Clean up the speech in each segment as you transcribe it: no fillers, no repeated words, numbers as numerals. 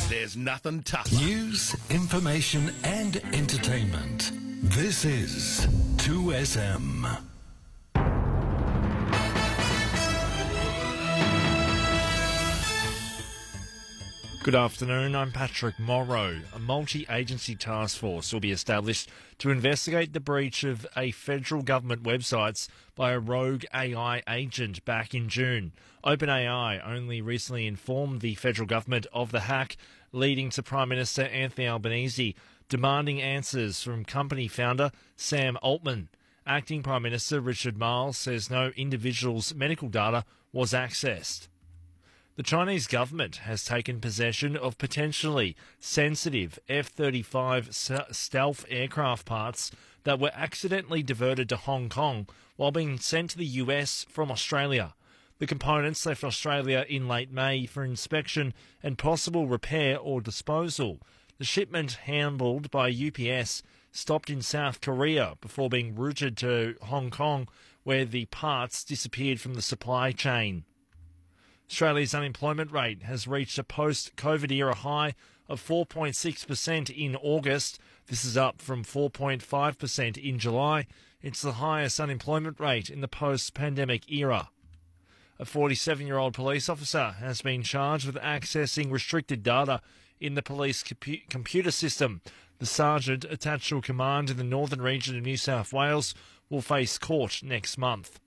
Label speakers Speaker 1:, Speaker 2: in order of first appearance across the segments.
Speaker 1: There's nothing tougher.
Speaker 2: News, information and entertainment. This is 2SM.
Speaker 3: Good afternoon, I'm Patrick Morrow. A multi-agency task force will be established to investigate the breach of a federal government websites by a rogue AI agent back in June. OpenAI only recently informed the federal government of the hack, leading to Prime Minister Anthony Albanese demanding answers from company founder Sam Altman. Acting Prime Minister Richard Marles says no individual's medical data was accessed. The Chinese government has taken possession of potentially sensitive F-35 stealth aircraft parts that were accidentally diverted to Hong Kong while being sent to the US from Australia. The components left Australia in late May for inspection and possible repair or disposal. The shipment, handled by UPS, stopped in South Korea before being routed to Hong Kong, where the parts disappeared from the supply chain. Australia's unemployment rate has reached a post-COVID era high of 4.6% in August. This is up from 4.5% in July. It's the highest unemployment rate in the post-pandemic era. A 47-year-old police officer has been charged with accessing restricted data in the police computer system. The sergeant attached to a command in the northern region of New South Wales will face court next month.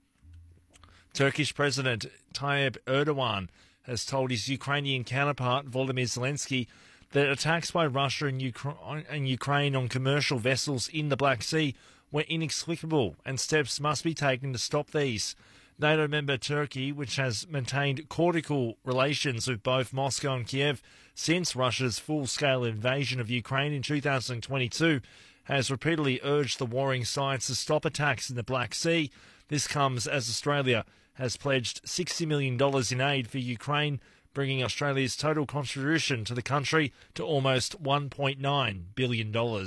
Speaker 3: Turkish President Tayyip Erdogan has told his Ukrainian counterpart Volodymyr Zelensky that attacks by Russia and Ukraine on commercial vessels in the Black Sea were inexplicable and steps must be taken to stop these. NATO member Turkey, which has maintained cordial relations with both Moscow and Kiev since Russia's full-scale invasion of Ukraine in 2022, has repeatedly urged the warring sides to stop attacks in the Black Sea. This comes as Australia has pledged $60 million in aid for Ukraine, bringing Australia's total contribution to the country to almost $1.9 billion.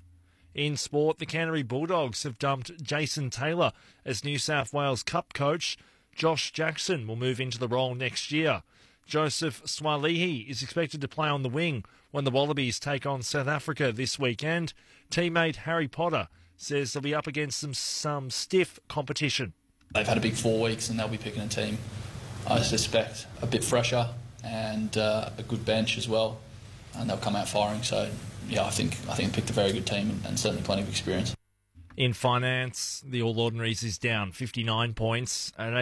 Speaker 3: In sport, the Canterbury Bulldogs have dumped Jason Taylor as New South Wales Cup coach. Josh Jackson will move into the role next year. Joseph Swalihi is expected to play on the wing when the Wallabies take on South Africa this weekend. Teammate Harry Potter says they'll be up against some stiff competition.
Speaker 4: They've had a big 4 weeks and they'll be picking a team, I suspect, a bit fresher and a good bench as well. And they'll come out firing. So, yeah, I think picked a very good team and certainly plenty of experience.
Speaker 3: In finance, the All Ordinaries is down 59 points at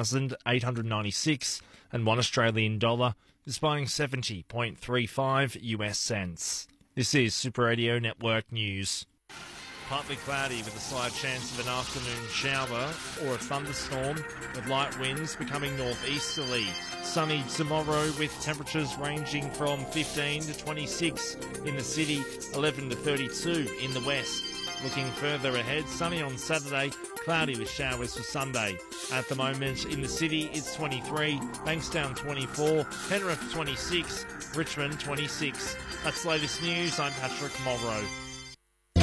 Speaker 3: 8,896 and $1 Australian dollar, displaying 70.35 US cents. This is Super Radio Network News. Partly cloudy with a slight chance of an afternoon shower or a thunderstorm, with light winds becoming northeasterly. Sunny tomorrow with temperatures ranging from 15 to 26 in the city, 11 to 32 in the west. Looking further ahead, sunny on Saturday, cloudy with showers for Sunday. At the moment in the city, it's 23, Bankstown 24, Penrith 26, Richmond 26. That's the latest news. I'm Patrick Morrow.